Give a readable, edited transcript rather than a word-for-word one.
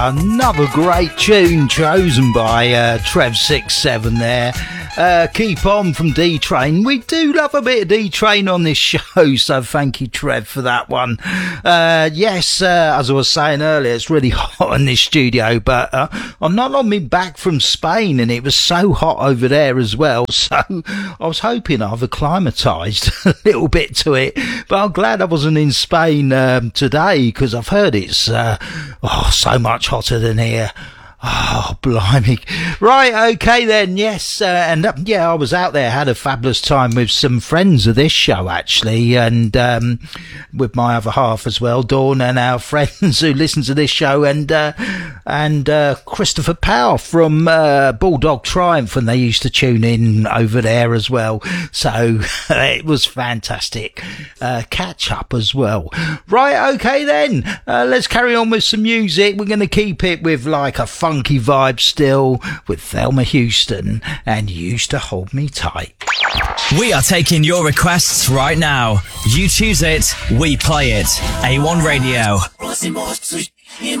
Another great tune chosen by Trev67 there. Keep on from D-Train. We do love a bit of D-Train on this show, so thank you, Trev, for that one. Yes, as I was saying earlier, it's really hot in this studio, but I'm not long been back from Spain, and it was so hot over there as well, so I was hoping I've acclimatised a little bit to it, but I'm glad I wasn't in Spain today, because I've heard it's so much hotter than here. Oh, blimey. Right, okay then, yes, I was out there, had a fabulous time with some friends of this show, actually, and with my other half as well, Dawn, and our friends who listen to this show, and Christopher Powell from Bulldog Triumph, and they used to tune in over there as well, so it was fantastic. Catch up as well. Right, okay then, let's carry on with some music. We're going to keep it with like a funky vibe still with Thelma Houston and Used to Hold Me Tight. We are taking your requests right now. You choose it, we play it. A1 Radio.